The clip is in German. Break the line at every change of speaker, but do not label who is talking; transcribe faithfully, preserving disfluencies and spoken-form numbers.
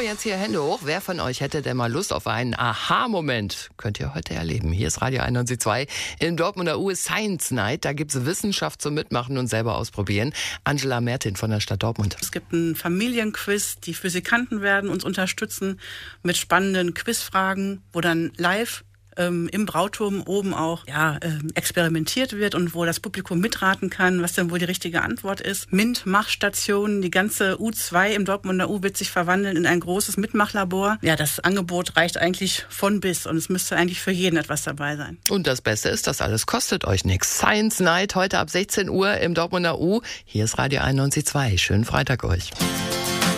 jetzt hier Hände hoch. Wer von euch hätte denn mal Lust auf einen Aha-Moment? Könnt ihr heute erleben. Hier ist Radio einundneunzig Komma zwei. Im Dortmunder U ist Science Night. Da gibt's Wissenschaft zum Mitmachen und selber ausprobieren. Angela Mertin von der Stadt Dortmund.
Es gibt einen Familienquiz. Die Physikanten werden uns unterstützen mit spannenden Quizfragen, wo dann live ähm, im Brauturm oben auch ja, ähm, experimentiert wird und wo das Publikum mitraten kann, was denn wohl die richtige Antwort ist. MINT-Machstationen, die ganze U zwei im Dortmunder U wird sich verwandeln in ein großes Mitmachlabor. Ja, das Angebot reicht eigentlich von bis und es müsste eigentlich für jeden etwas dabei sein.
Und das Beste ist, das alles kostet euch nichts. Science Night heute ab sechzehn Uhr im Dortmunder U. Hier ist Radio einundneunzig Komma zwei. Schönen Freitag euch.